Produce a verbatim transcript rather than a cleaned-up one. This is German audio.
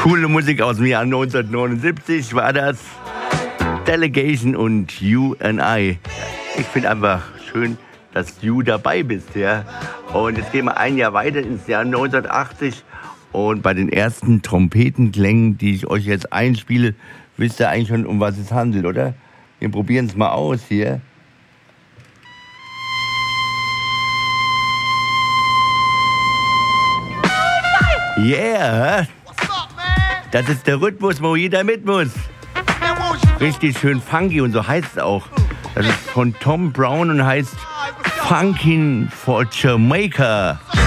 Coole Musik aus dem Jahr neunzehnhundertneunundsiebzig war das. Delegation und You and I. Ich finde einfach schön, dass du dabei bist, ja. Und jetzt gehen wir ein Jahr weiter ins Jahr neunzehnhundertachtzig. Und bei den ersten Trompetenklängen, die ich euch jetzt einspiele, wisst ihr eigentlich schon, um was es handelt, oder? Wir probieren es mal aus hier. Yeah! Das ist der Rhythmus, wo jeder mit muss. Richtig schön funky und so heißt es auch. Das ist von Tom Brown und heißt Funkin' for Jamaica.